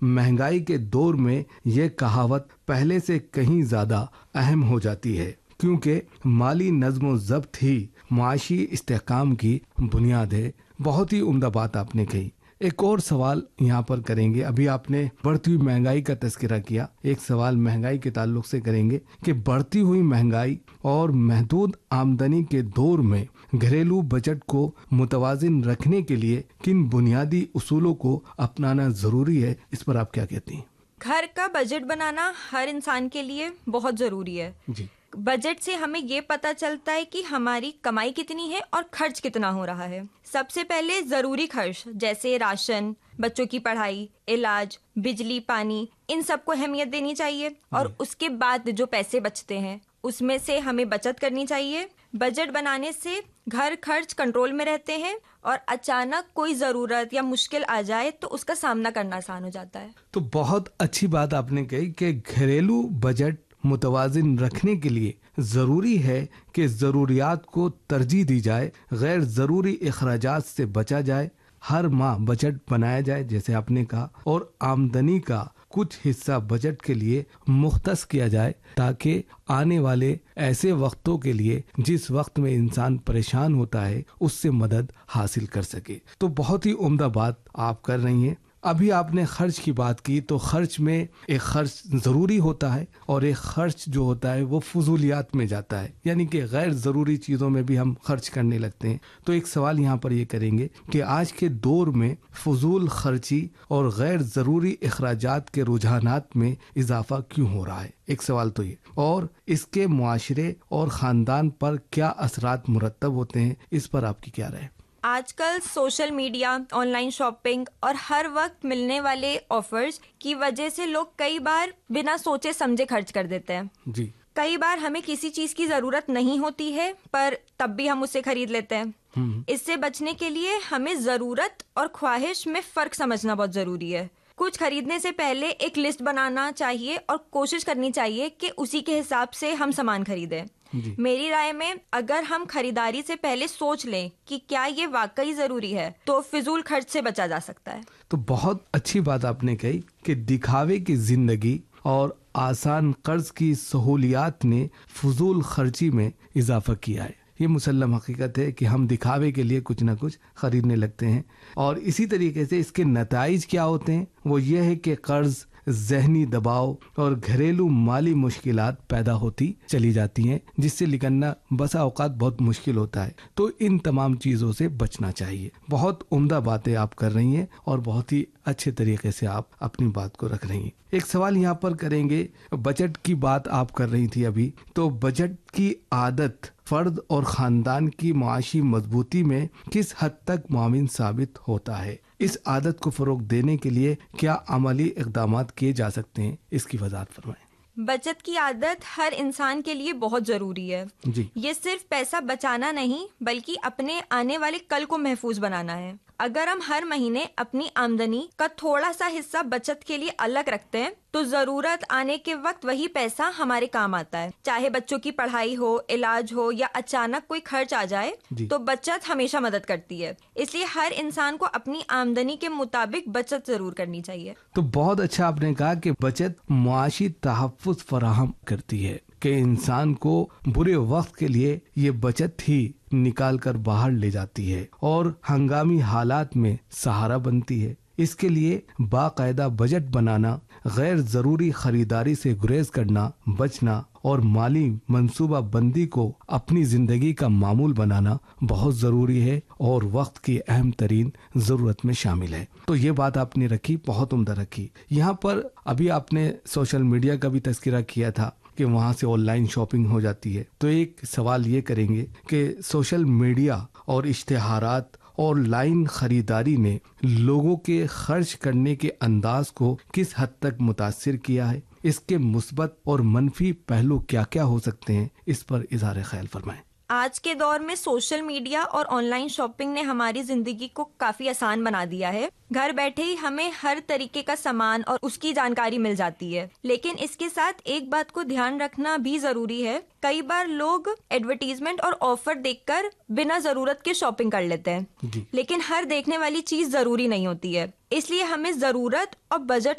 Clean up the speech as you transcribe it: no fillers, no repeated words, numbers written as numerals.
مہنگائی کے دور میں یہ کہاوت پہلے سے کہیں زیادہ اہم ہو جاتی ہے، کیونکہ مالی نظم و ضبط ہی معاشی استحکام کی بنیاد ہے۔ بہت ہی عمدہ بات آپ نے کہی۔ ایک اور سوال یہاں پر کریں گے، ابھی آپ نے بڑھتی ہوئی مہنگائی کا تذکرہ کیا، ایک سوال مہنگائی کے تعلق سے کریں گے کہ بڑھتی ہوئی مہنگائی اور محدود آمدنی کے دور میں گھریلو بجٹ کو متوازن رکھنے کے لیے کن بنیادی اصولوں کو اپنانا ضروری ہے، اس پر آپ کیا کہتی ہیں؟ گھر کا بجٹ بنانا ہر انسان کے لیے بہت ضروری ہے۔ جی، بجٹ سے ہمیں یہ پتا چلتا ہے کہ ہماری کمائی کتنی ہے اور خرچ کتنا ہو رہا ہے۔ سب سے پہلے ضروری خرچ جیسے راشن، بچوں کی پڑھائی، علاج، بجلی، پانی، ان سب کو اہمیت دینی چاہیے، اور اس کے بعد جو پیسے بچتے ہیں اس میں سے ہمیں بچت کرنی چاہیے۔ بجٹ بنانے سے گھر خرچ کنٹرول میں رہتے ہیں، اور اچانک کوئی ضرورت یا مشکل آ جائے تو اس کا سامنا کرنا آسان ہو جاتا ہے۔ تو بہت اچھی بات آپ نے کہی کہ گھریلو بجٹ متوازن رکھنے کے لیے ضروری ہے کہ ضروریات کو ترجیح دی جائے، غیر ضروری اخراجات سے بچا جائے، ہر ماہ بجٹ بنایا جائے جیسے آپ نے کہا، اور آمدنی کا کچھ حصہ بجٹ کے لیے مختص کیا جائے تاکہ آنے والے ایسے وقتوں کے لیے جس وقت میں انسان پریشان ہوتا ہے اس سے مدد حاصل کر سکے۔ تو بہت ہی عمدہ بات آپ کر رہی ہیں۔ ابھی آپ نے خرچ کی بات کی، تو خرچ میں ایک خرچ ضروری ہوتا ہے اور ایک خرچ جو ہوتا ہے وہ فضولیات میں جاتا ہے، یعنی کہ غیر ضروری چیزوں میں بھی ہم خرچ کرنے لگتے ہیں۔ تو ایک سوال یہاں پر یہ کریں گے کہ آج کے دور میں فضول خرچی اور غیر ضروری اخراجات کے رجحانات میں اضافہ کیوں ہو رہا ہے؟ ایک سوال تو یہ، اور اس کے معاشرے اور خاندان پر کیا اثرات مرتب ہوتے ہیں، اس پر آپ کی کیا رائے؟ آج کل social media, on line shopping اور ہر وقت ملنے والے آفرز کی وجہ سے لوگ کئی بار بنا سوچے سمجھے خرچ کر دیتے ہیں۔ جی، کئی بار ہمیں کسی چیز کی ضرورت نہیں ہوتی ہے پر تب بھی ہم اسے خرید لیتے ہیں۔ اس سے بچنے کے لیے ہمیں ضرورت اور خواہش میں فرق سمجھنا بہت ضروری ہے۔ کچھ خریدنے سے پہلے ایک لسٹ بنانا چاہیے اور کوشش کرنی چاہیے کہ اسی کے حساب سے ہم سامان خریدیں۔ میری رائے میں اگر ہم خریداری سے پہلے سوچ لیں کہ کیا یہ واقعی ضروری ہے تو فضول خرچ سے بچا جا سکتا ہے۔ تو بہت اچھی بات آپ نے کہی کہ دکھاوے کی زندگی اور آسان قرض کی سہولیات نے فضول خرچی میں اضافہ کیا ہے۔ یہ مسلم حقیقت ہے کہ ہم دکھاوے کے لیے کچھ نہ کچھ خریدنے لگتے ہیں، اور اسی طریقے سے اس کے نتائج کیا ہوتے ہیں؟ وہ یہ ہے کہ قرض، ذہنی دباؤ اور گھریلو مالی مشکلات پیدا ہوتی چلی جاتی ہیں، جس سے نکلنا بسا اوقات بہت مشکل ہوتا ہے۔ تو ان تمام چیزوں سے بچنا چاہیے۔ بہت عمدہ باتیں آپ کر رہی ہیں اور بہت ہی اچھے طریقے سے آپ اپنی بات کو رکھ رہی ہیں۔ ایک سوال یہاں پر کریں گے، بجٹ کی بات آپ کر رہی تھی ابھی، تو بجٹ کی عادت فرد اور خاندان کی معاشی مضبوطی میں کس حد تک معاون ثابت ہوتا ہے؟ اس عادت کو فروغ دینے کے لیے کیا عملی اقدامات کیے جا سکتے ہیں؟ اس کی وضاحت فرمائیں۔ بچت کی عادت ہر انسان کے لیے بہت ضروری ہے۔ جی، یہ صرف پیسہ بچانا نہیں بلکہ اپنے آنے والے کل کو محفوظ بنانا ہے۔ اگر ہم ہر مہینے اپنی آمدنی کا تھوڑا سا حصہ بچت کے لیے الگ رکھتے ہیں تو ضرورت آنے کے وقت وہی پیسہ ہمارے کام آتا ہے۔ چاہے بچوں کی پڑھائی ہو، علاج ہو یا اچانک کوئی خرچ آ جائے تو بچت ہمیشہ مدد کرتی ہے۔ اس لیے ہر انسان کو اپنی آمدنی کے مطابق بچت ضرور کرنی چاہیے۔ تو بہت اچھا آپ نے کہا کہ بچت معاشی تحفظ فراہم کرتی ہے، کہ انسان کو برے وقت کے لیے یہ بچت ہی نکال کر باہر لے جاتی ہے اور ہنگامی حالات میں سہارا بنتی ہے۔ اس کے لیے باقاعدہ بجٹ بنانا، غیر ضروری خریداری سے گریز کرنا، بچنا اور مالی منصوبہ بندی کو اپنی زندگی کا معمول بنانا بہت ضروری ہے اور وقت کی اہم ترین ضرورت میں شامل ہے۔ تو یہ بات آپ نے رکھی، بہت عمدہ رکھی۔ یہاں پر ابھی آپ نے سوشل میڈیا کا بھی تذکرہ کیا تھا کہ وہاں سے آن لائن شاپنگ ہو جاتی ہے، تو ایک سوال یہ کریں گے کہ سوشل میڈیا اور اشتہارات اور لائن خریداری نے لوگوں کے خرچ کرنے کے انداز کو کس حد تک متاثر کیا ہے؟ اس کے مثبت اور منفی پہلو کیا کیا ہو سکتے ہیں؟ اس پر اظہار خیال فرمائیں۔ آج کے دور میں سوشل میڈیا اور آن لائن شاپنگ نے ہماری زندگی کو کافی آسان بنا دیا ہے۔ گھر بیٹھے ہی ہمیں ہر طریقے کا سامان اور اس کی جانکاری مل جاتی ہے، لیکن اس کے ساتھ ایک بات کو دھیان رکھنا بھی ضروری ہے۔ کئی بار لوگ ایڈورٹیزمنٹ اور آفر دیکھ کر بنا ضرورت کے شاپنگ کر لیتے ہیں، لیکن ہر دیکھنے والی چیز ضروری نہیں ہوتی ہے۔ اس لیے ہمیں ضرورت اور بجٹ